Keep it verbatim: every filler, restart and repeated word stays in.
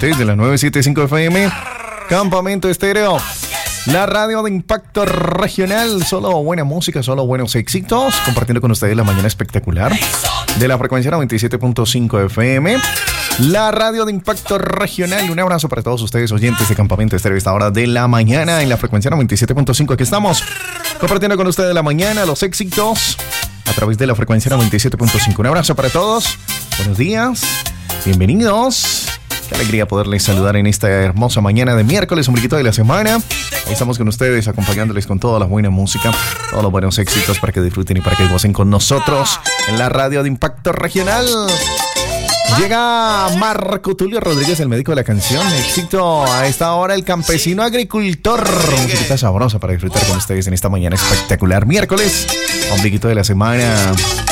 oyentes de la novecientos setenta y cinco F M, Campamento Estéreo, la radio de impacto regional. Solo buena música, solo buenos éxitos, compartiendo con ustedes la mañana espectacular de la frecuencia noventa y siete punto cinco F M, la radio de impacto regional. Un abrazo para todos ustedes, oyentes de Campamento Estéreo, a esta hora de la mañana en la frecuencia noventa y siete punto cinco. Aquí estamos compartiendo con ustedes la mañana, los éxitos a través de la frecuencia noventa y siete punto cinco. Un abrazo para todos, buenos días, bienvenidos. Qué alegría poderles saludar en esta hermosa mañana de miércoles, un poquito de la semana. Ahí estamos con ustedes, acompañándoles con toda la buena música, todos los buenos éxitos para que disfruten y para que gocen con nosotros en la radio de impacto regional. Llega Marco Tulio Rodríguez, el médico de la canción. Éxito a esta hora, el campesino agricultor. Música sabrosa para disfrutar con ustedes en esta mañana espectacular. Miércoles, ombliguito de la semana.